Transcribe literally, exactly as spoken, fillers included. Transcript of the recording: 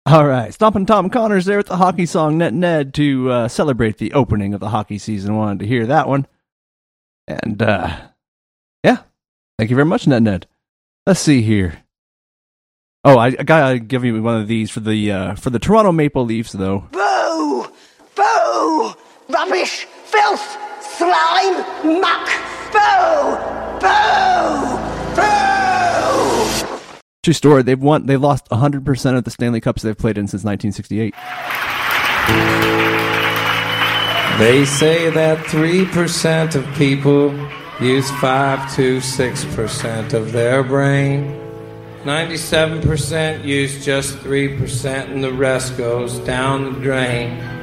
All right, Stompin' Tom Connors there with the hockey song Net Ned to uh, celebrate the opening of the hockey season. Wanted to hear that one. And, uh, yeah, thank you very much, Net Ned. Let's see here. Oh, I, I gotta give you one of these for the uh, for the Toronto Maple Leafs, though. Boo! Boo! Rubbish! Filth! Slime! Muck! Boo! Boo! Boo! True story. They've won. They lost one hundred percent of the Stanley Cups they've played in since nineteen sixty-eight. They say that three percent of people use five to six percent of their brain. ninety-seven percent use just three percent, and the rest goes down the drain.